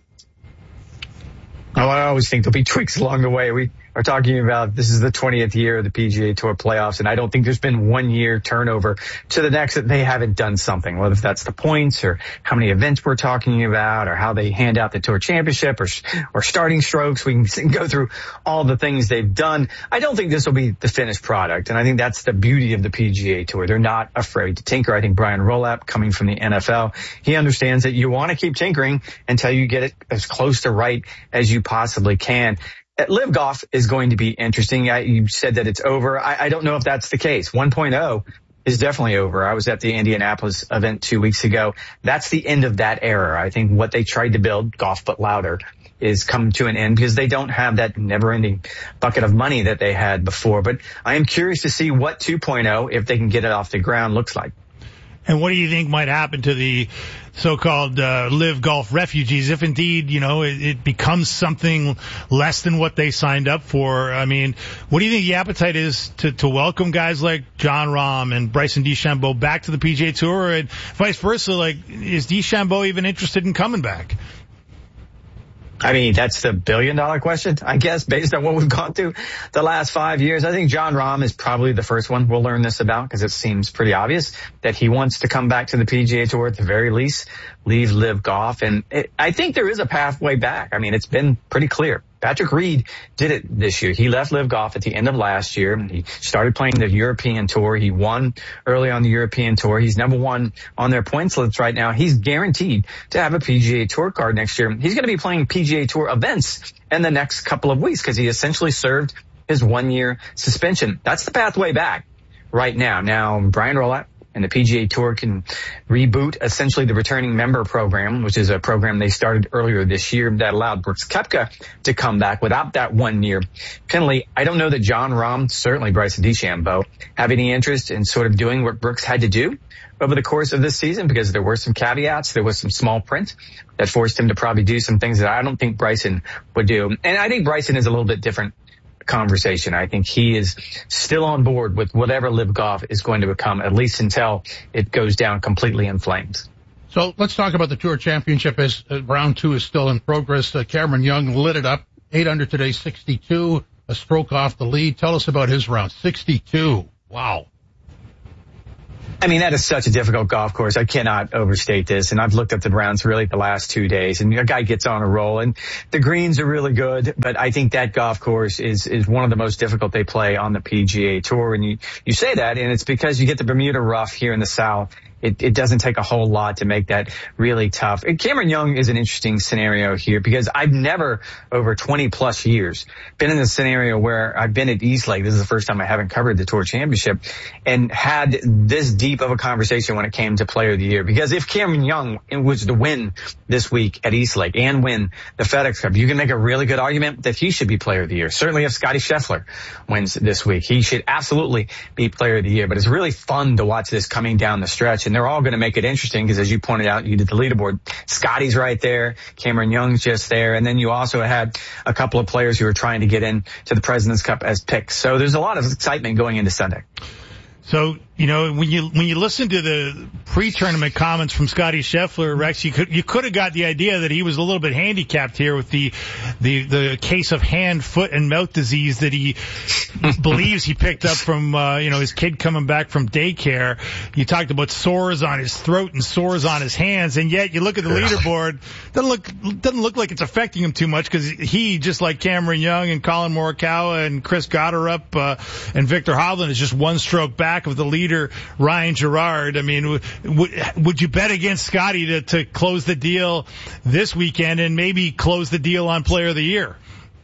Oh, I always think there'll be tweaks along the way. We are talking about, this is the twentieth year of the P G A Tour playoffs, and I don't think there's been one year turnover to the next that they haven't done something, whether that's the points or how many events we're talking about or how they hand out the Tour Championship or, or starting strokes. We can go through all the things they've done. I don't think this will be the finished product, and I think that's the beauty of the P G A Tour. They're not afraid to tinker. I think Brian Rolap, coming from the N F L, he understands that you want to keep tinkering until you get it as close to right as you possibly can. At Liv Golf is going to be interesting. I, you said that it's over. I, I don't know if that's the case. one point oh is definitely over. I was at the Indianapolis event two weeks ago. That's the end of that era. I think what they tried to build, Golf But Louder, is come to an end because they don't have that never-ending bucket of money that they had before. But I am curious to see what two point oh, if they can get it off the ground, looks like. And what do you think might happen to the so-called uh, Liv Golf refugees if indeed, you know, it, it becomes something less than what they signed up for? I mean, what do you think the appetite is to, to welcome guys like Jon Rahm and Bryson DeChambeau back to the P G A Tour, and vice versa? Like, is DeChambeau even interested in coming back? I mean, that's the billion dollar question, I guess, based on what we've gone through the last five years. I think Jon Rahm is probably the first one we'll learn this about, because it seems pretty obvious that he wants to come back to the P G A Tour at the very least, leave Liv Golf. And it, I think there is a pathway back. I mean, it's been pretty clear Patrick Reed did it this year. He left Live Golf at the end of last year. He started playing the European Tour. He won early on the European Tour. He's number one on their points list right now. He's guaranteed to have a P G A Tour card next year. He's going to be playing P G A Tour events in the next couple of weeks because he essentially served his one-year suspension. That's the pathway back right now. Now, Brian Rowlett and the P G A Tour can reboot essentially the returning member program, which is a program they started earlier this year that allowed Brooks Koepka to come back without that one-year penalty. I don't know that Jon Rahm, certainly Bryson DeChambeau, have any interest in sort of doing what Brooks had to do over the course of this season because there were some caveats. There was some small print that forced him to probably do some things that I don't think Bryson would do. And I think Bryson is a little bit different conversation. I think he is still on board with whatever Live Golf is going to become, at least until it goes down completely in flames. So let's talk about the Tour Championship as uh, round two is still in progress. Uh, Cameron Young lit it up. eight under today, sixty-two, a stroke off the lead. Tell us about his round. sixty-two. Wow. I mean, that is such a difficult golf course. I cannot overstate this. And I've looked at the rounds really the last two days and a guy gets on a roll and the greens are really good. But I think that golf course is, is one of the most difficult they play on the P G A Tour. And you, you say that and it's because you get the Bermuda rough here in the South. It, it doesn't take a whole lot to make that really tough. And Cameron Young is an interesting scenario here because I've never, over twenty plus years, been in a scenario where I've been at East Lake. This is the first time I haven't covered the Tour Championship and had this deep of a conversation when it came to Player of the Year. Because if Cameron Young was to win this week at East Lake and win the FedEx Cup, you can make a really good argument that he should be Player of the Year. Certainly if Scotty Scheffler wins this week, he should absolutely be Player of the Year. But it's really fun to watch this coming down the stretch. And they're all going to make it interesting because, as you pointed out, you did the leaderboard. Scotty's right there. Cameron Young's just there. And then you also had a couple of players who were trying to get in to the President's Cup as picks. So there's a lot of excitement going into Sunday. So, you know, when you when you listen to the pre-tournament comments from Scotty Scheffler, Rex, you could you could have got the idea that he was a little bit handicapped here with the the the case of hand, foot, and mouth disease that he believes he picked up from uh, you know his kid coming back from daycare. You talked about sores on his throat and sores on his hands, and yet you look at the leaderboard, doesn't look doesn't look like it's affecting him too much because he, just like Cameron Young and Colin Morikawa and Chris Gotterup uh, and Victor Hovland, is just one stroke back of the leader, Ryan Gerard. I mean, w- w- would you bet against Scotty to, to close the deal this weekend and maybe close the deal on Player of the Year?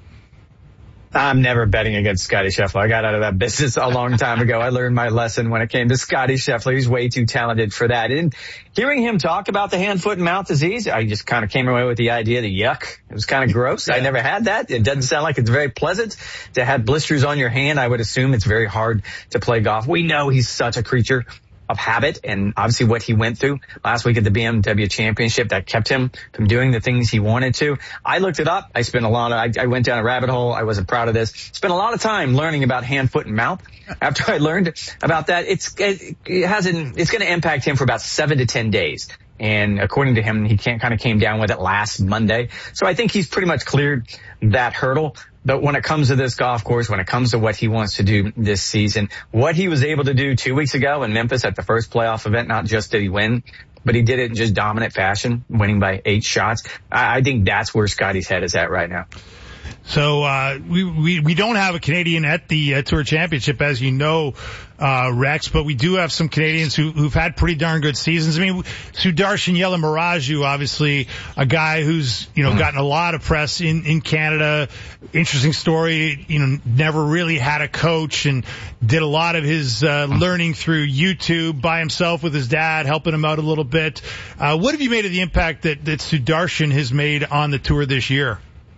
I'm never betting against Scotty Scheffler. I got out of that business a long time ago. I learned my lesson when it came to Scotty Scheffler. He's way too talented for that. And hearing him talk about the hand, foot, and mouth disease, I just kind of came away with the idea that yuck. It was kind of gross. Yeah. I never had that. It doesn't sound like it's very pleasant to have blisters on your hand. I would assume it's very hard to play golf. We know he's such a creature of habit, and obviously what he went through last week at the B M W Championship that kept him from doing the things he wanted to. I looked it up. I spent a lot of, I, I went down a rabbit hole. I wasn't proud of this. Spent a lot of time learning about hand, foot, and mouth. After I learned about that, it's, it, it hasn't, it's going to impact him for about seven to ten days. And according to him, he can't kind of came down with it last Monday. So I think he's pretty much cleared that hurdle. But when it comes to this golf course, when it comes to what he wants to do this season, what he was able to do two weeks ago in Memphis at the first playoff event, not just did he win, but he did it in just dominant fashion, winning by eight shots. I, I think that's where Scotty's head is at right now. So uh we, we we don't have a Canadian at the uh, Tour Championship, as you know, uh Rex, but we do have some Canadians who, who've had pretty darn good seasons. I mean, Sudarshan Yalamaraju, obviously a guy who's, you know, gotten a lot of press in, in Canada. Interesting story, you know, never really had a coach and did a lot of his uh learning through YouTube by himself with his dad, helping him out a little bit. Uh What have you made of the impact that, that Sudarshan has made on the tour this year?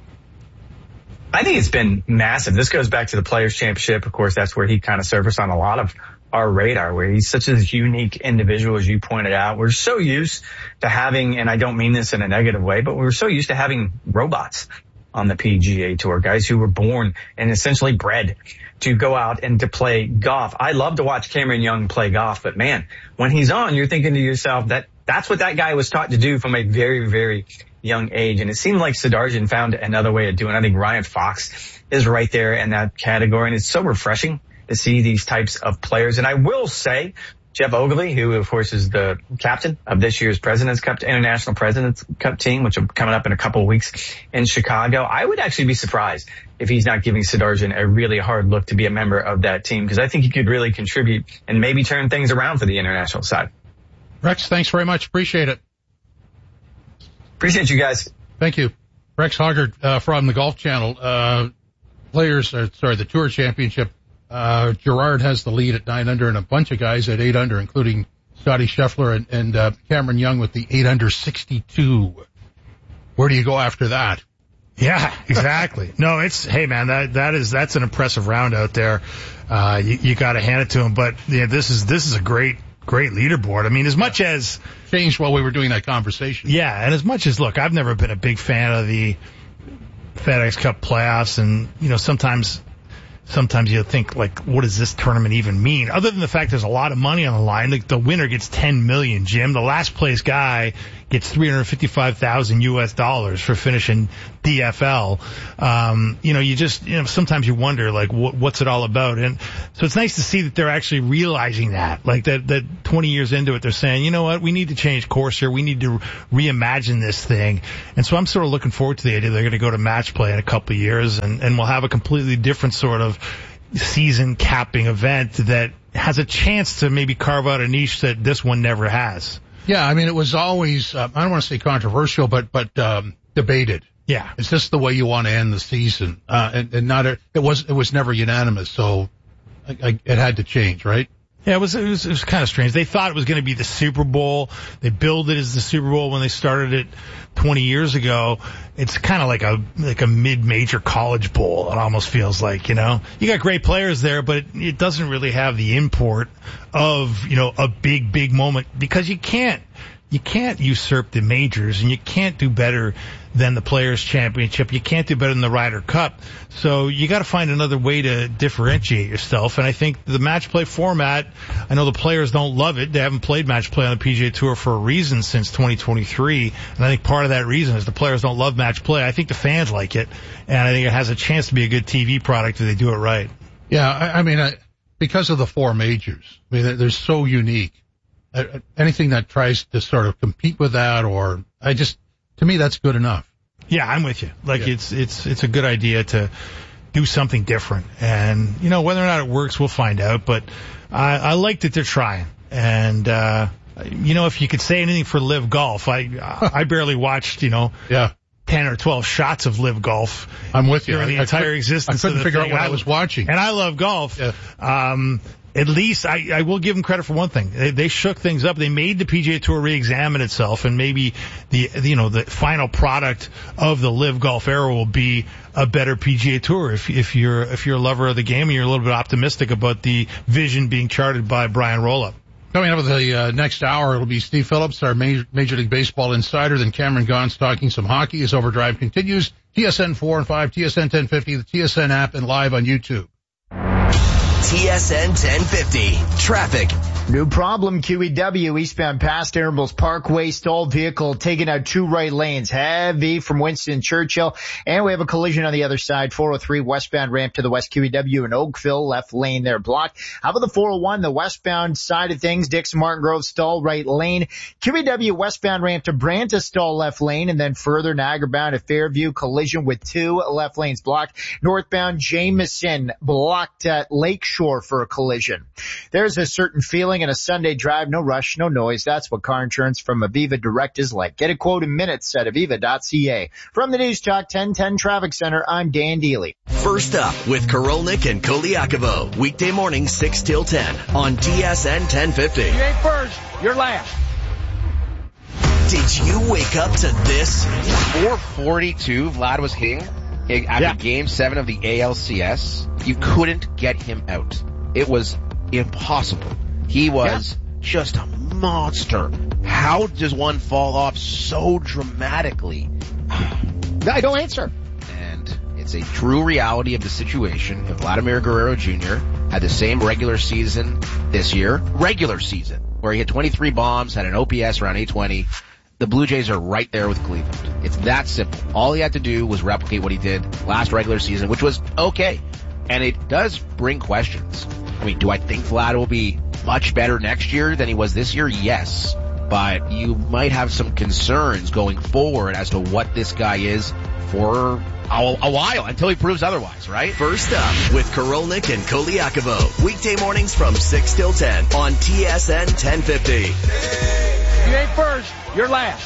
I think it's been massive. This goes back to the Players Championship. Of course, that's where he kind of surfaced on a lot of our radar, where he's such a unique individual, as you pointed out. We're so used to having, and I don't mean this in a negative way, but we're so used to having robots on the P G A Tour, guys who were born and essentially bred to go out and to play golf. I love to watch Cameron Young play golf, but man, when he's on, you're thinking to yourself that that's what that guy was taught to do from a very, very young age. And it seemed like Sudarshan found another way of doing it. I think Ryan Fox is right there in that category. And it's so refreshing to see these types of players. And I will say Jeff Ogilvy, who of course is the captain of this year's President's Cup, International President's Cup team, which will be coming up in a couple of weeks in Chicago. I would actually be surprised if he's not giving Sidarjian a really hard look to be a member of that team, because I think he could really contribute and maybe turn things around for the international side. Rex, thanks very much. Appreciate it. Appreciate you guys. Thank you. Rex Hoggard uh, from the Golf Channel. Uh, players, uh, sorry, the Tour Championship. Uh, Gerard has the lead at nine under and a bunch of guys at eight under, including Scotty Scheffler and, and uh, Cameron Young with the eight under sixty-two. Where do you go after that? Yeah, exactly. No, it's, hey man, that, that is, that's an impressive round out there. Uh, you, you gotta hand it to him, but yeah, this is, this is a great, great leaderboard. I mean, as much as changed while we were doing that conversation. Yeah. And as much as, look, I've never been a big fan of the FedEx Cup playoffs, and, you know, sometimes, Sometimes you think, like, what does this tournament even mean? Other than the fact there's a lot of money on the line. The, the winner gets ten million, Jim. The last place guy gets three hundred fifty-five thousand U S dollars for finishing D F L. Um, you know, you just, you know, sometimes you wonder, like, what, what's it all about? And so it's nice to see that they're actually realizing that, like that, that twenty years into it, they're saying, you know what, we need to change course here. We need to reimagine this thing. And so I'm sort of looking forward to the idea they're going to go to match play in a couple of years, and, and we'll have a completely different sort of season capping event that has a chance to maybe carve out a niche that this one never has. Yeah, I mean, it was always, uh, I don't want to say controversial, but, but, um, debated. Yeah. Is this the way you want to end the season? Uh, and, and not, a, it was, it was never unanimous, so I, I, it had to change, right? Yeah, it was, it was, it was kind of strange. They thought it was going to be the Super Bowl. They billed it as the Super Bowl when they started it twenty years ago. It's kind of like a, like a mid-major college bowl. It almost feels like, you know, you got great players there, but it, it doesn't really have the import of, you know, a big, big moment, because you can't, you can't usurp the majors, and you can't do better than the Players' Championship. You can't do better than the Ryder Cup. So you got to find another way to differentiate yourself. And I think the match play format, I know the players don't love it. They haven't played match play on the P G A Tour for a reason since twenty twenty-three. And I think part of that reason is the players don't love match play. I think the fans like it. And I think it has a chance to be a good T V product if they do it right. Yeah, I, I mean, I, because of the four majors, I mean, they're, they're so unique. Uh, anything that tries to sort of compete with that, or I just, to me, that's good enough. Yeah, I'm with you. Like, yeah. it's, it's, it's a good idea to do something different. And, you know, whether or not it works, we'll find out. But I, I like that they're trying. And, uh, you know, if you could say anything for Live Golf, I, I barely watched, you know, yeah. ten or twelve shots of Live Golf. I'm with you. During the I, entire I existence I couldn't of the figure thing. out what I, I was watching. And I love golf. Yeah. Um, At least I, I will give them credit for one thing. They, they shook things up. They made the P G A Tour re-examine itself, and maybe the, you know, the final product of the Live Golf era will be a better P G A Tour. If, if you're, if you're a lover of the game and you're a little bit optimistic about the vision being charted by Brian Roloff. Coming up with the uh, next hour, it'll be Steve Phillips, our Major, Major League Baseball insider. Then Cameron Gons talking some hockey as Overdrive continues. T S N four and five, T S N ten fifty, the T S N app, and live on YouTube. T S N ten fifty. Traffic. New problem, Q E W, eastbound past Erenbos Parkway, stalled vehicle taking out two right lanes, heavy from Winston Churchill, and we have a collision on the other side, four oh three westbound ramp to the west Q E W in Oakville, left lane there blocked. How about the four oh one, the westbound side of things, Dixon Martin Grove stall right lane, Q E W westbound ramp to Branta stall left lane, and then further Niagara bound at Fairview, collision with two left lanes blocked. Northbound Jameson blocked at Lakeshore for a collision. There's a certain feeling in a Sunday drive, no rush, no noise. That's what car insurance from Aviva Direct is like. Get a quote in minutes at aviva dot c a. From the News Talk ten ten Traffic Center, I'm Dan Deely. First up with Korolnik and Koliakovo. Weekday morning six till ten on T S N ten fifty. You ain't first, you're last. Did you wake up to this? four forty-two, Vlad was hitting after yeah. game seven of the A L C S. You couldn't get him out. It was impossible. He was yeah. just a monster. How does one fall off so dramatically? I don't answer. And it's a true reality of the situation. If Vladimir Guerrero Junior had the same regular season this year, regular season, where he hit twenty-three bombs, had an O P S around eight twenty, the Blue Jays are right there with Cleveland. It's that simple. All he had to do was replicate what he did last regular season, which was okay. And it does bring questions. I mean, do I think Vlad will be much better next year than he was this year? Yes. But you might have some concerns going forward as to what this guy is for a, a while until he proves otherwise, right? First Up with Korolnik and Koliakovo. Weekday mornings from six till ten on T S N ten fifty. You ain't first, you're last.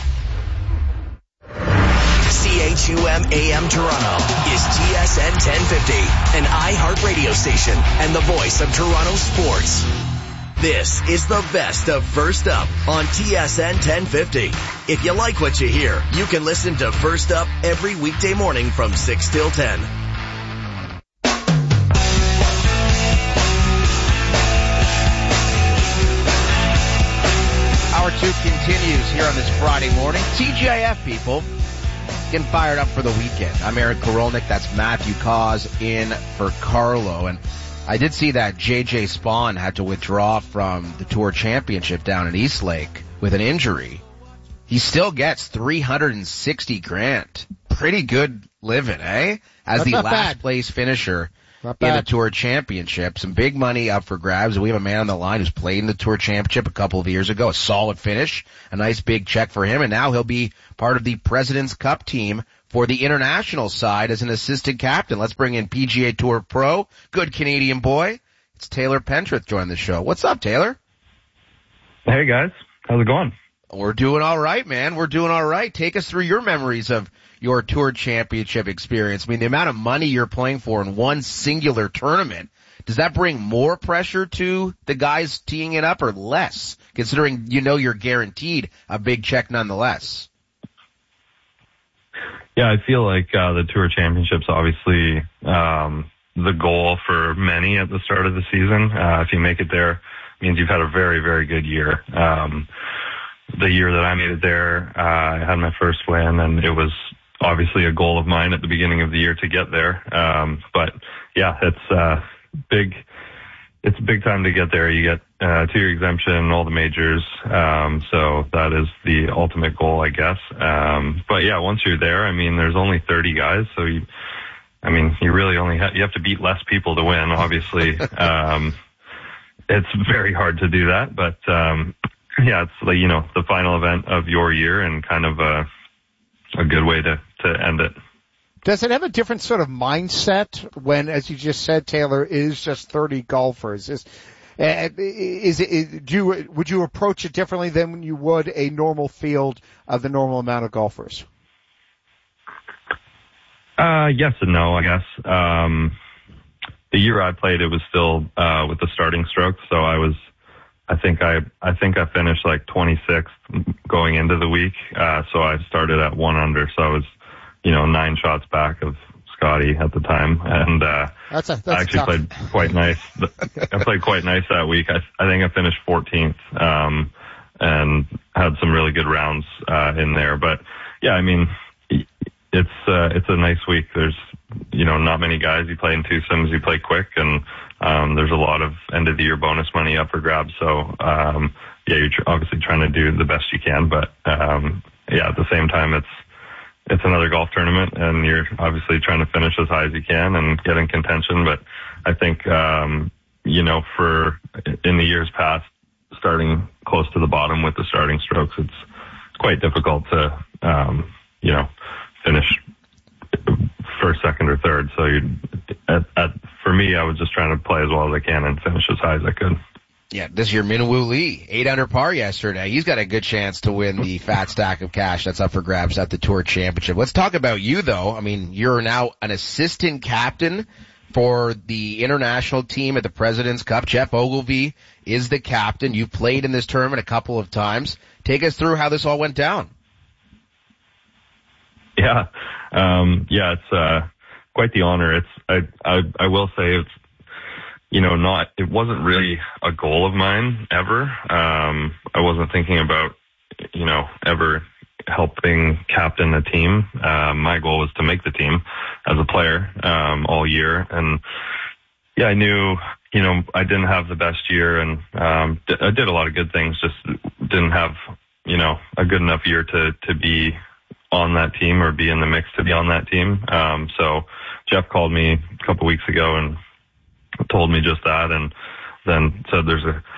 C H U M A M Toronto is T S N ten fifty, an iHeart radio station and the voice of Toronto sports. This is the best of First Up on T S N ten fifty. If you like what you hear, you can listen to First Up every weekday morning from six till ten. Hour two continues here on this Friday morning. T G I F people getting fired up for the weekend. I'm Aaron Korolnik. That's Matthew Cause in for Carlo. And I did see that J J Spawn had to withdraw from the Tour Championship down in Eastlake with an injury. He still gets three hundred sixty grand. Pretty good living, eh? As the last bad. place finisher in the Tour Championship. Some big money up for grabs. We have a man on the line who's played in the Tour Championship a couple of years ago. A solid finish. A nice big check for him. And now he'll be part of the President's Cup team for the international side as an assistant captain. Let's bring in P G A Tour pro, good Canadian boy. It's Taylor Pentrith joining the show. What's up, Taylor? Hey, guys. How's it going? We're doing all right, man. We're doing all right. Take us through your memories of your Tour Championship experience. I mean, the amount of money you're playing for in one singular tournament, does that bring more pressure to the guys teeing it up or less, considering you know you're guaranteed a big check nonetheless? Yeah, I feel like uh, the Tour Championship's obviously um, the goal for many at the start of the season. Uh, if you make it there, it means you've had a very, very good year. Um, the year that I made it there, uh, I had my first win, and it was obviously a goal of mine at the beginning of the year to get there. Um, but yeah, it's uh, big. It's a big time to get there. You get uh, two-year exemption, all the majors. Um, so that is the ultimate goal, I guess. Um, but yeah, once you're there, I mean, there's only thirty guys. So you, I mean, you really only have, you have to beat less people to win, obviously. um, it's very hard to do that, but, um, yeah, it's like, you know, the final event of your year and kind of a, a good way to, to end it. Does it have a different sort of mindset when, as you just said, Taylor, it is just thirty golfers? Is, is it, is, do you, would you approach it differently than you would a normal field of the normal amount of golfers? Uh, yes and no, I guess. Um, the year I played, it was still, uh, with the starting strokes. So I was, I think I, I think I finished like twenty-sixth going into the week. Uh, so I started at one under. So I was, you know, nine shots back of Scotty at the time. And, uh, that's a, that's I actually tough. played quite nice. I played quite nice that week. I, I think I finished fourteenth, um, and had some really good rounds, uh, in there. But yeah, I mean, it's, uh, it's a nice week. There's, you know, not many guys. You play in two sims, you play quick, and, um, there's a lot of end of the year bonus money up for grabs. So, um, yeah, you're tr- obviously trying to do the best you can, but, um, yeah, at the same time, it's, it's another golf tournament, and you're obviously trying to finish as high as you can and get in contention. But I think, um, you know, for in the years past, starting close to the bottom with the starting strokes, it's quite difficult to, um, you know, finish first, second, or third. So you, at, at, for me, I was just trying to play as well as I can and finish as high as I could. Yeah, this year, Minwoo Lee, eight under par yesterday. He's got a good chance to win the fat stack of cash that's up for grabs at the Tour Championship. Let's talk about you, though. I mean, you're now an assistant captain for the international team at the President's Cup. Jeff Ogilvy is the captain. You've played in this tournament a couple of times. Take us through how this all went down. Yeah, um, yeah, it's uh, quite the honor. It's I, I, I will say it's, you know, not, it wasn't really a goal of mine ever. Um, I wasn't thinking about, you know, ever helping captain a team. Uh, my goal was to make the team as a player, um, all year. And yeah, I knew, you know, I didn't have the best year, and, um, d- I did a lot of good things, just didn't have, you know, a good enough year to, to be on that team or be in the mix to be on that team. Um, so Jeff called me a couple weeks ago and told me just that, and then said there's a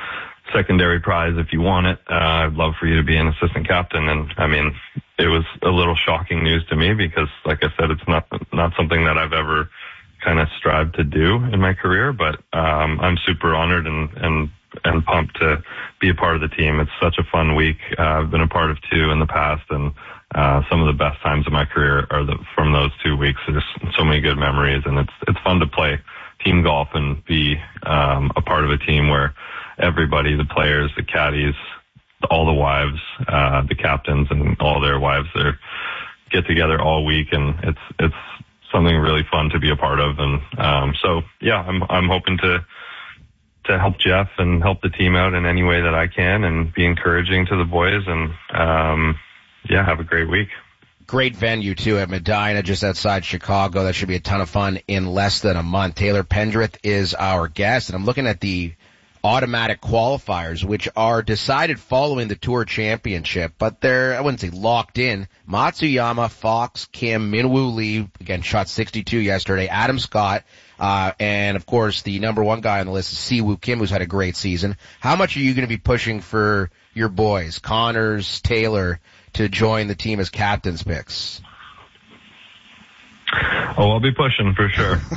secondary prize if you want it. Uh, I'd love for you to be an assistant captain. And I mean, it was a little shocking news to me because, like I said, it's not not something that I've ever kind of strived to do in my career. But um, I'm super honored and and and pumped to be a part of the team. It's such a fun week. Uh, I've been a part of two in the past, and uh, some of the best times of my career are the, from those two weeks. There's so many good memories, and it's it's fun to play team golf and be um, a part of a team where everybody, the players, the caddies, all the wives, uh, the captains and all their wives, they get together all week, and it's it's something really fun to be a part of. And um, so, yeah, I'm I'm hoping to to help Jeff and help the team out in any way that I can, and be encouraging to the boys, and um, yeah, have a great week. Great venue, too, at Medina, just outside Chicago. That should be a ton of fun in less than a month. Taylor Pendrith is our guest, and I'm looking at the automatic qualifiers, which are decided following the Tour Championship, but they're, I wouldn't say locked in. Matsuyama, Fox, Kim, Minwoo Lee, again, shot sixty-two yesterday, Adam Scott, uh, and of course the number one guy on the list is Siwoo Kim, who's had a great season. How much are you going to be pushing for your boys, Connors, Taylor, to join the team as captain's picks? Oh, I'll be pushing for sure.